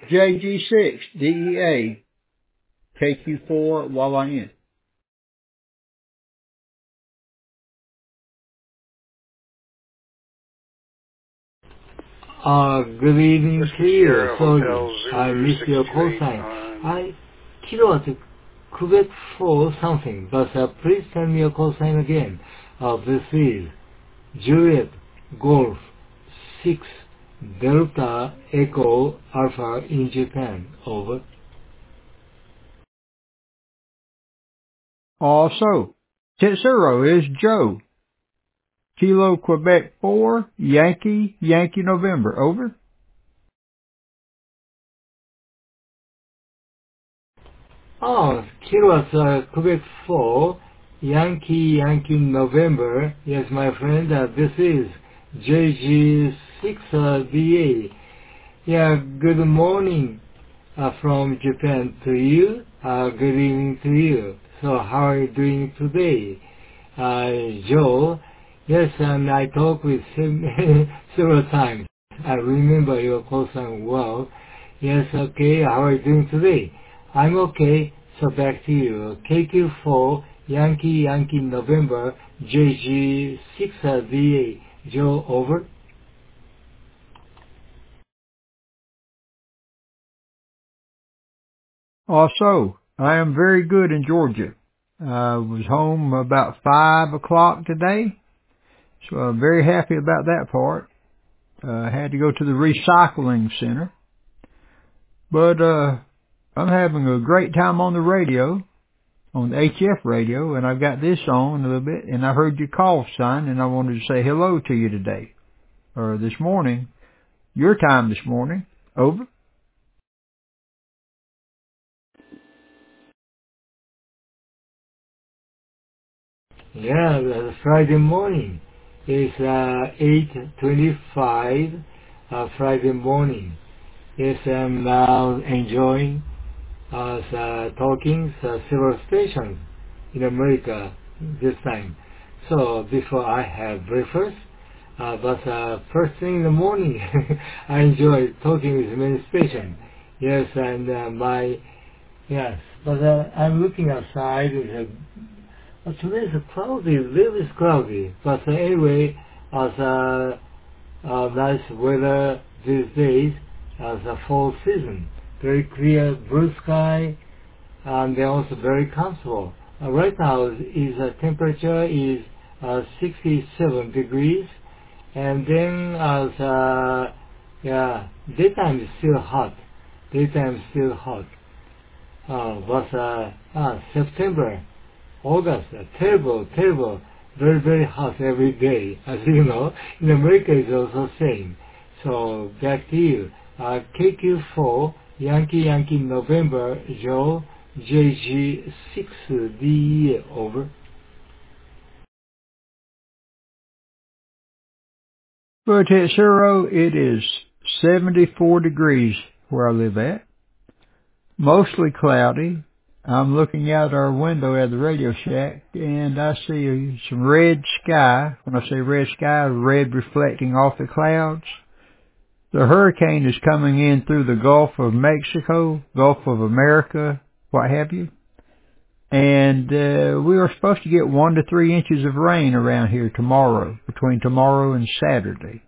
JG6 DEA KQ4 YYN. Good evening to you. Sorry, I missed your call sign. Kilo at Quebec 4 something, but please tell me your call sign again. This is Juliet Golf 6 Delta Echo Alpha in Japan. Over. Also, Tetsuro is Joe. Kilo Quebec 4 Yankee November. Over. Kilo at Quebec 4 Yankee November. Yes, my friend, this is JG6DA. Yeah, good morning from Japan to you. Good evening to you. So how are you doing today? Joe, yes, and I talked with him several times. I remember your call sign well. Yes, okay, how are you doing today? I'm okay, so back to you. KQ4, Yankee November, JG6VA. Joe, over. Also, I am very good in Georgia. I was home about 5 o'clock today, so I'm very happy about that part. I had to go to the recycling center, but I'm having a great time on the radio, on the HF radio, and I've got this on a little bit, and I heard your call sign, and I wanted to say hello to you today, or this morning, your time this morning. Over. Yeah, Friday morning. It's 8:25 Friday morning. Yes, I'm now enjoying talking several stations in America this time. So before I have breakfast, but first thing in the morning, I enjoy talking with many stations. Yes, and yes, but I'm looking outside. Today is cloudy, a little bit cloudy, but anyway, as nice weather these days, as a fall season, very clear blue sky, and they're also very comfortable. Right now, temperature is 67 degrees, and then daytime is still hot. But September, August, terrible, very, very hot every day. As you know, in America it's also same. So back to you. KQ4, Yankee November, Joe, JG6DE, over. But at Zero, it is 74 degrees where I live at. Mostly cloudy. I'm looking out our window at the Radio Shack, and I see some red sky. When I say red sky, red reflecting off the clouds. The hurricane is coming in through the Gulf of Mexico, Gulf of America, what have you. And we are supposed to get 1 to 3 inches of rain around here tomorrow, between tomorrow and Saturday.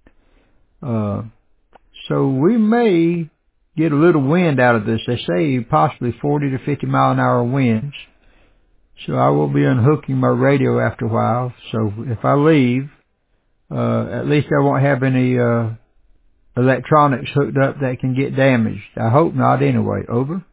So we may get a little wind out of this. They say possibly 40 to 50 mile an hour winds. So I will be unhooking my radio after a while. So if I leave, at least I won't have any electronics hooked up that can get damaged. I hope not anyway. Over.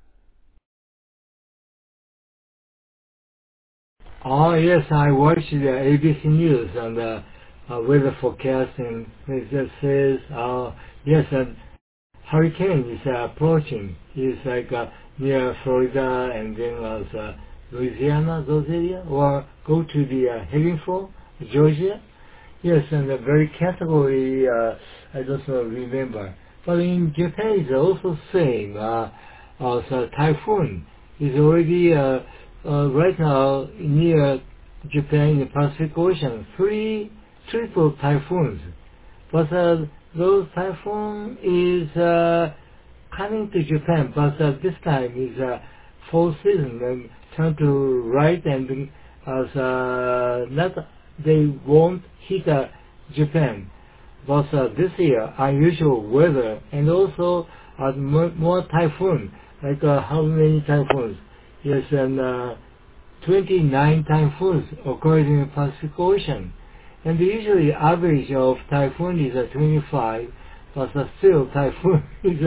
Oh yes, I watched the ABC News and the weather forecast, and it just says, yes, hurricane is approaching. It's like near Florida and then Louisiana, those areas, or go to the heading for Georgia. Yes, and a very category, I don't remember. But in Japan, it's also same. Also typhoon is already right now near Japan in the Pacific Ocean. 3 triple typhoons. But those typhoon is coming to Japan, but this time is fall season and turn to right and not they won't hit Japan. But this year, unusual weather and also more typhoon. Like how many typhoons? Yes, and 29 typhoons occurred in the Pacific Ocean. And usually average of typhoon is 25, but still typhoon is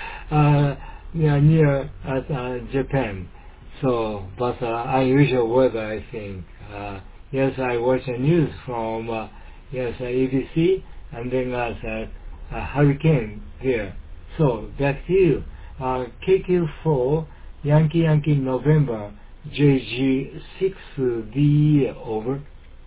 near Japan. So, but unusual weather, I think. Yes, I watched the news from ABC, and then a hurricane there. So back to you. KQ4 Yankee Yankee November JG6DE over.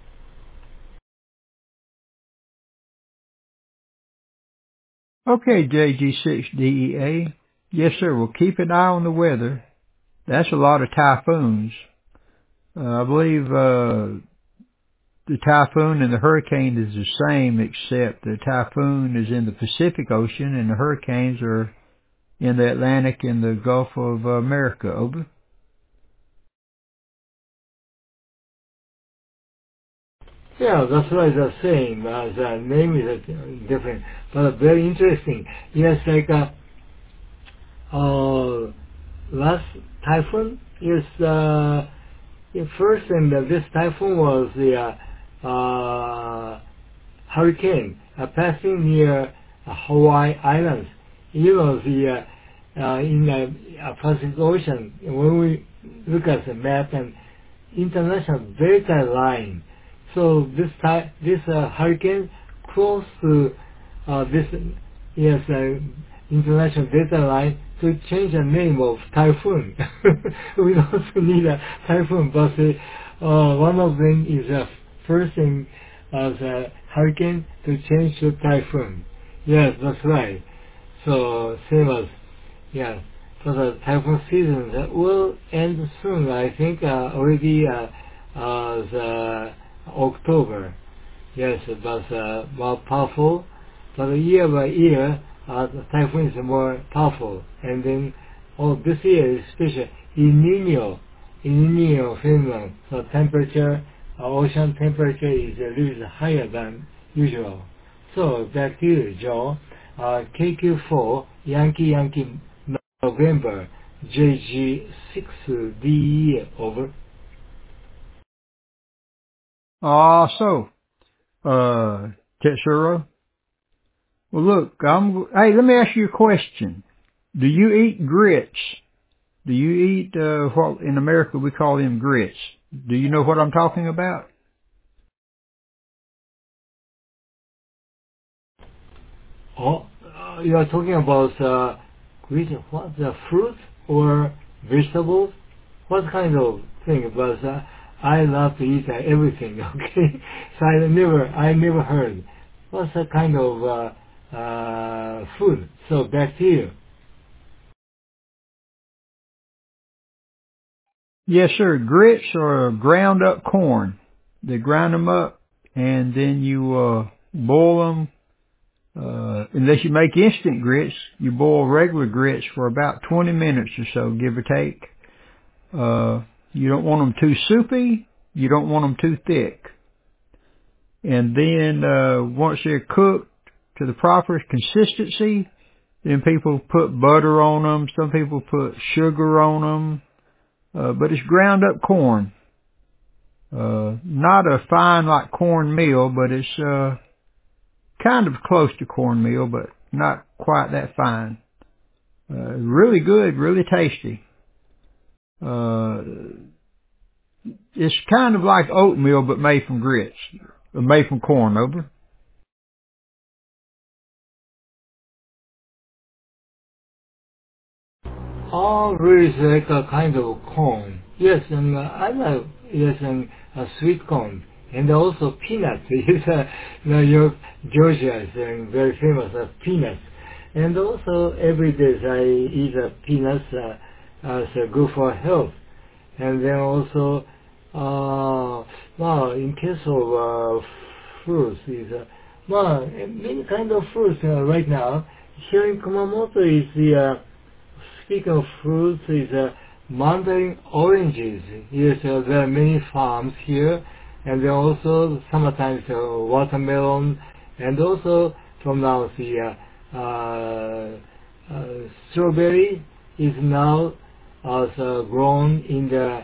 Okay, JG6DEA. Yes, sir. We'll keep an eye on the weather. That's a lot of typhoons. I believe the typhoon and the hurricane is the same, except the typhoon is in the Pacific Ocean and the hurricanes are in the Atlantic and the Gulf of America. Over. Yeah, that's right. The same. The name is different, but very interesting. Yes, like last typhoon is first, and this typhoon was the hurricane passing near Hawaii Islands. You know, the in the Pacific Ocean, when we look at the map and international data line, so this hurricane crossed this international data line to change the name of typhoon. We also need a typhoon, but one of them is first thing as a hurricane to change to typhoon. Yes, that's right. So same as so the typhoon season that will end soon. I think already the October. Yes, but more powerful. But year by year, the typhoon is more powerful. And then, this year especially, El Nino Finland. So temperature, ocean temperature is a little higher than usual. So back to you, Joe. KQ4 Yankee November JG6DE over. Tetsuro. Well, look, hey, let me ask you a question. Do you eat grits? Do you eat what in America we call them grits? Do you know what I'm talking about? You are talking about grits, what, the fruit or vegetables? What kind of thing? But I love to eat everything. Okay, so I never heard. What's the kind of food? So back to you. Yes, sir. Grits are ground up corn. They grind them up and then you boil them. Unless you make instant grits, you boil regular grits for about 20 minutes or so, give or take. You don't want them too soupy. You don't want them too thick. And then once they're cooked to the proper consistency, then people put butter on them. Some people put sugar on them. But it's ground up corn. Not a fine like cornmeal, but it's kind of close to cornmeal, but not quite that fine. Really good, really tasty. It's kind of like oatmeal, but made from grits, made from corn. Over. Really like a kind of corn. Yes, and I like and sweet corn, and also peanuts. York, Georgia is very famous for peanuts, and also every day I eat peanuts as good for health, and then also in case of fruits is many kind of fruits right now. Here in Kumamoto is the speaking of fruits, is mandarin oranges. Yes, there are many farms here, and then also sometimes watermelon, and also from now the strawberry is now grown in the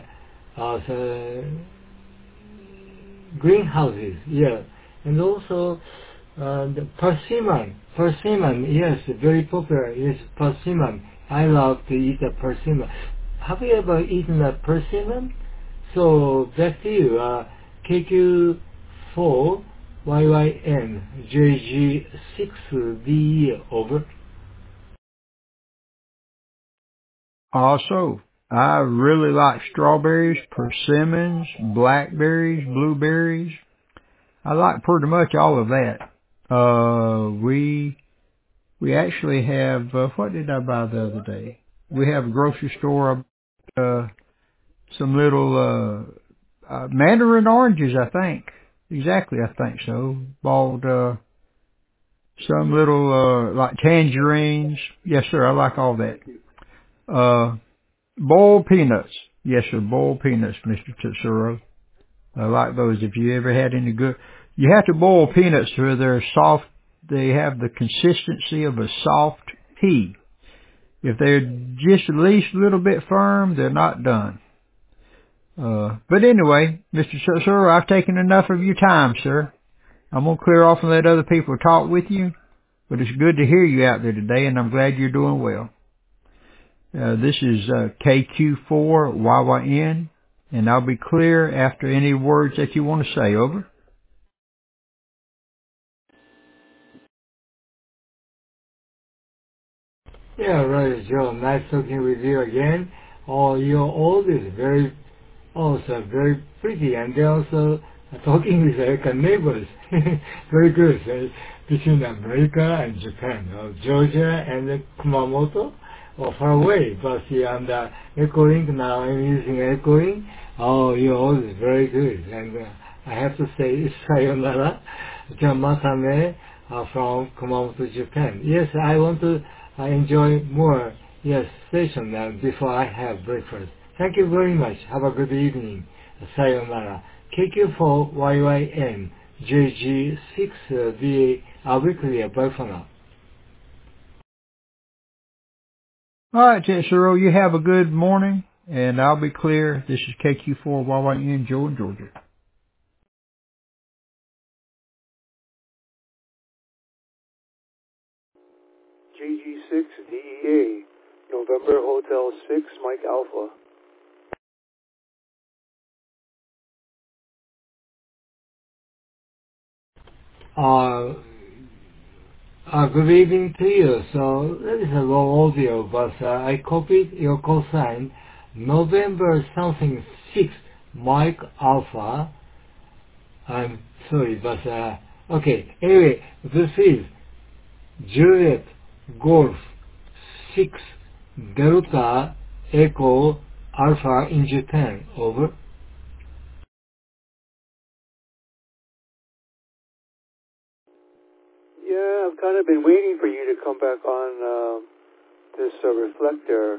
greenhouses. Yeah, and also the persimmon, yes, very popular. Yes, persimmon. I love to eat a persimmon. Have you ever eaten a persimmon? So back to you. KQ4 YYN JG6DE over. Also, I really like strawberries, persimmons, blackberries, blueberries. I like pretty much all of that. We actually have, what did I buy the other day? We have a grocery store, some little, mandarin oranges, I think. Exactly, I think so. Bought, some little, like tangerines. Yes, sir, I like all that. Boiled peanuts. Yes, sir, boiled peanuts, Mr. Tetsuro. I like those. If you ever had any good, you have to boil peanuts so they're soft. They have the consistency of a soft pea. If they're just at least a little bit firm, they're not done. But anyway, Mr. Tetsuro, I've taken enough of your time, sir. I'm going to clear off and let other people talk with you. But it's good to hear you out there today, and I'm glad you're doing well. This is KQ4YYN, and I'll be clear after any words that you want to say. Over. Yeah, right, Joe. Nice talking with you again. Oh, you're always very, also very pretty, and they're also talking with American neighbors. Very good. Between America and Japan, Georgia and Kumamoto, far away. But yeah, and echoing, now I'm using echoing. Oh, you're always very good. And I have to say, sayonara, John Masame from Kumamoto, Japan. Yes, I want to enjoy more, yes, station before I have breakfast. Thank you very much. Have a good evening. Sayonara. KQ4YYN JG6VA. I'll be clear. Bye for now. All right, Tetsuro, you have a good morning, and I'll be clear. This is KQ4YYN, Joe in Georgia. JG6DEA, November Hotel 6, Mike Alpha. Good evening to you. So that is a low audio, but I copied your call sign. November something 6, Mike Alpha. I'm sorry, but okay. Anyway, this is Juliet Golf 6 Delta Echo Alpha in Japan. Over. Yeah, I've kind of been waiting for you to come back on this reflector.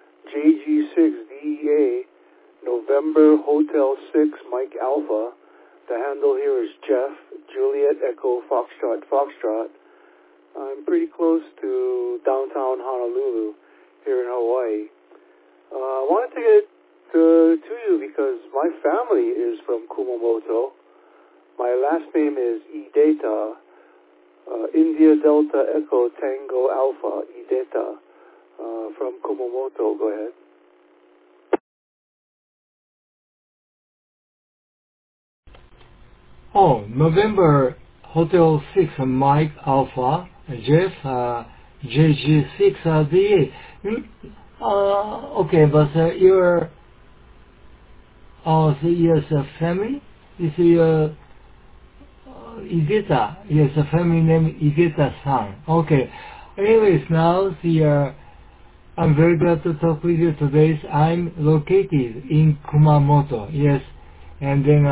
JG6DEA, November Hotel 6, Mike Alpha. The handle here is Jeff, Juliet Echo Foxtrot. I'm pretty close to downtown Honolulu here in Hawaii. I wanted to get to you because my family is from Kumamoto. My last name is Ideta, India Delta Echo Tango Alpha, Ideta, from Kumamoto. Go ahead. Oh, November Hotel 6 Mike Alpha, Jeff, JG6DA. Okay, but your family is your Igeta. Yes, a family name Igeta-san. Okay. Anyways, now I'm very glad to talk with you today. I'm located in Kumamoto. Yes, and then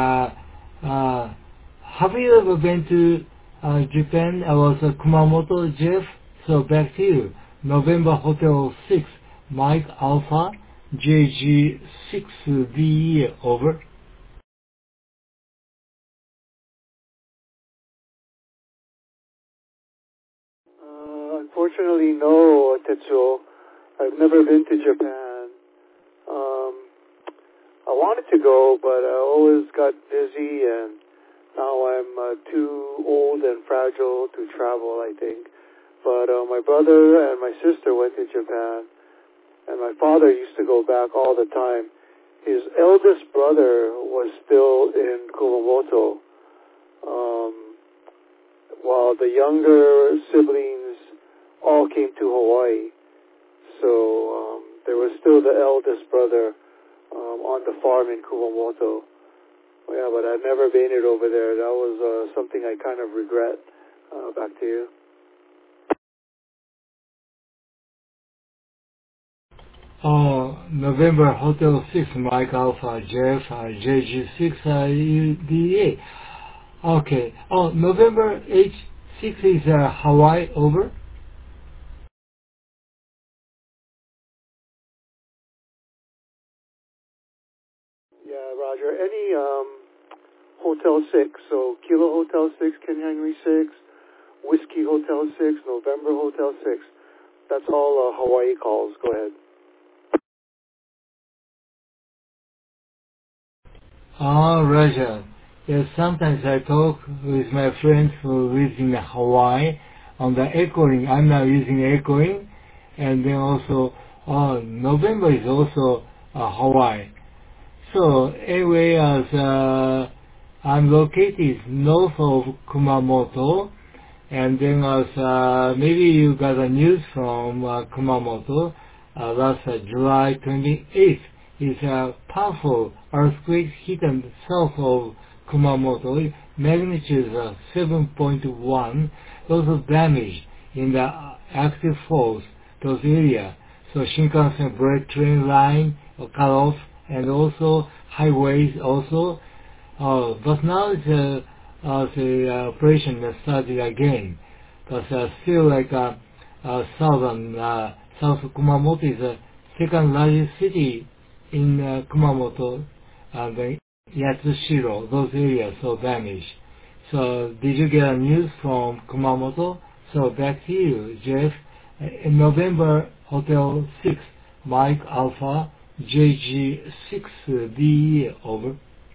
have you ever been to Japan? I was Kumamoto, Jeff. So back to you. November Hotel 6, Mike Alpha, JG6DE, over. Unfortunately, no, Tetsuo. I've never been to Japan. I wanted to go, but I always got busy, and now I'm too old and fragile to travel, I think. But my brother and my sister went to Japan, and my father used to go back all the time. His eldest brother was still in Kumamoto, while the younger siblings all came to Hawaii. So there was still the eldest brother on the farm in Kumamoto. Yeah, but I've never made it over there. That was something I kind of regret. Back to you. November Hotel 6, Mike Alpha, Jeff, JG6DA. Okay. November H6 is Hawaii, over. Yeah, Roger. Any Hotel 6, so Kilo Hotel 6, Ken Henry 6, Whiskey Hotel 6, November Hotel 6. That's all Hawaii calls. Go ahead. Roger. Yes, sometimes I talk with my friends who live in Hawaii on the echoing. I'm now using echoing, and then also November is also Hawaii. So anyway, as I'm located north of Kumamoto, and then as maybe you got a news from Kumamoto last July 28th. Is a powerful earthquake hit south of Kumamoto, magnitude 7.1. Those of damage in the active faults, those areas. So Shinkansen break train line cut off, and also highways also. But now the operation started again. But still like South Kumamoto is the second largest city in Kumamoto, and Yatsushiro, those areas so damaged. So did you get a news from Kumamoto? So back to you, Jeff. In November, Hotel 6, Mike Alpha, JG6DE, over.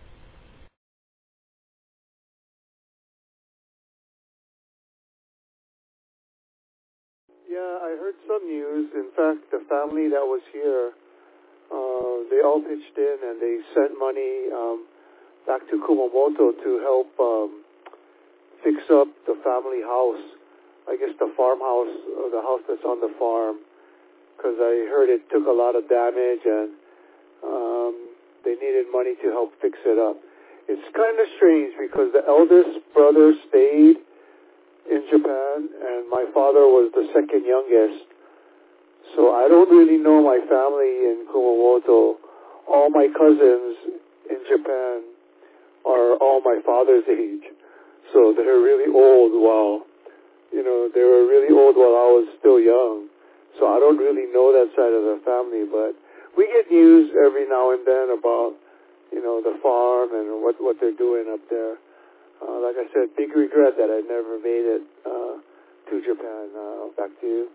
Yeah, I heard some news. In fact, the family that was here, they all pitched in and they sent money back to Kumamoto to help fix up the family house. I guess the farmhouse, or the house that's on the farm, because I heard it took a lot of damage and they needed money to help fix it up. It's kind of strange because the eldest brother stayed in Japan and my father was the second youngest. So I don't really know my family in Kumamoto. All my cousins in Japan are all my father's age. So they're really old they were really old while I was still young. So I don't really know that side of the family, but we get news every now and then about, the farm and what they're doing up there. Like I said, big regret that I never made it to Japan. Back to you.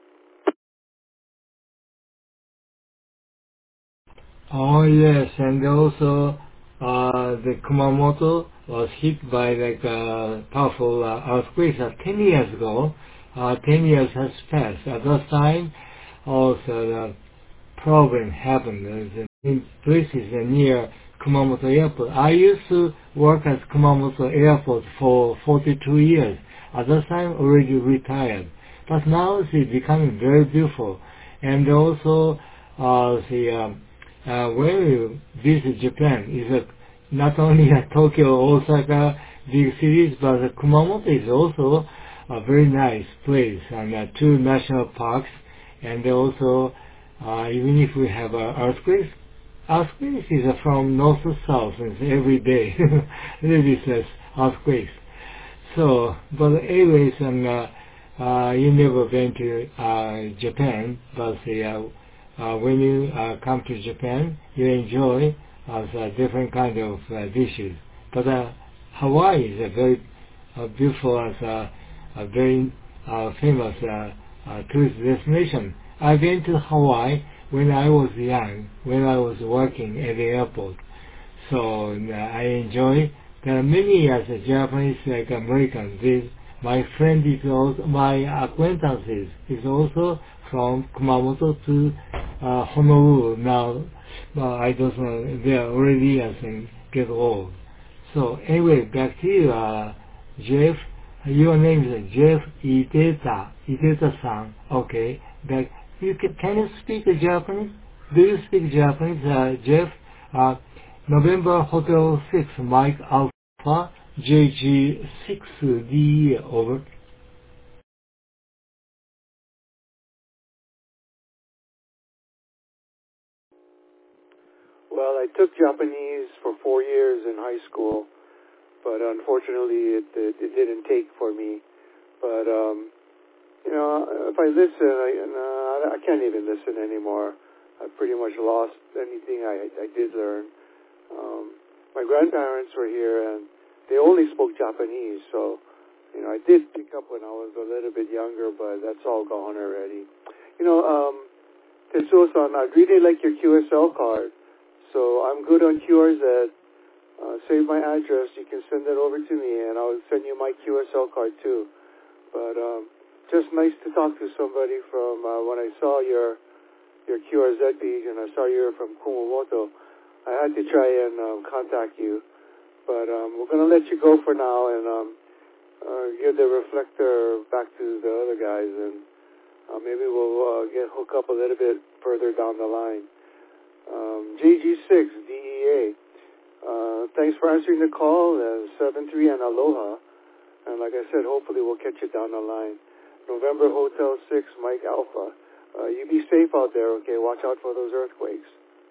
Oh yes, and also the Kumamoto was hit by powerful earthquake 10 years ago. 10 years has passed. At that time, also the problem happened in places near Kumamoto Airport. I used to work at Kumamoto Airport for 42 years. At that time, already retired. But now it's becoming very beautiful. And also, when you visit Japan, is not only Tokyo, Osaka, big cities, but Kumamoto is also a very nice place, and 2 national parks, and also even if we have earthquakes is from north to south, it's every day, really says earthquakes. So, but anyways, and you never been to Japan, but when you come to Japan, you enjoy different kind of dishes. But Hawaii is a very beautiful, a very famous tourist destination. I've been to Hawaii when I was young, when I was working at the airport. So I enjoy. There are many Japanese like Americans. My friend is also, my acquaintances is also from Kumamoto to Honolulu now. I don't know, they are already get old. So anyway, back to you, Jeff. Your name is Jeff Ideta-san. Okay. Can you speak Japanese? Do you speak Japanese, Jeff? November Hotel 6, Mike Alpha, JG6DE, over. Well, I took Japanese for 4 years in high school, but unfortunately it didn't take for me. But, if I listen, I can't even listen anymore. I pretty much lost anything I did learn. My grandparents were here, and they only spoke Japanese, so, I did pick up when I was a little bit younger, but that's all gone already. Tetsuo-san, I'd really like your QSL card. So I'm good on QRZ. Save my address. You can send it over to me, and I'll send you my QSL card, too. But just nice to talk to somebody from when I saw your QRZ page, and I saw you were from Kumamoto. I had to try and contact you, but we're going to let you go for now and give the reflector back to the other guys, and maybe we'll hook up a little bit further down the line. JG6DEA, thanks for answering the call, 73 and aloha, and like I said, hopefully we'll catch you down the line. November Hotel 6, Mike Alpha. You be safe out there, okay? Watch out for those earthquakes.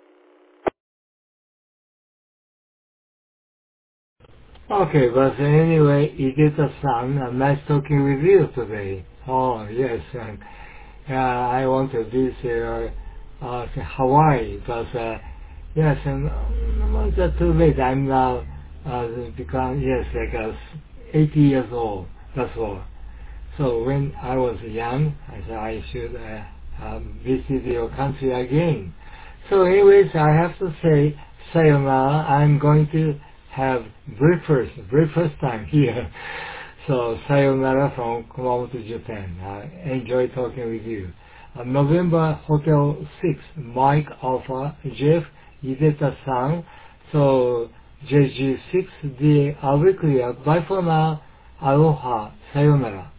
Okay, but anyway, Ideta-san, nice talking with you today. Oh, yes, I want to visit Hawaii, but yes, not too late. I'm now become, 80 years old, that's all. So when I was young, I said I should visit your country again. So anyways, I have to say sayonara. I'm going to have breakfast time here. So sayonara from Kumamoto, Japan. I enjoy talking with you. November Hotel 6, Mike Alpha, Jeff Ideta-san. So JG6, I'll be clear. Bye for now. Aloha. Sayonara.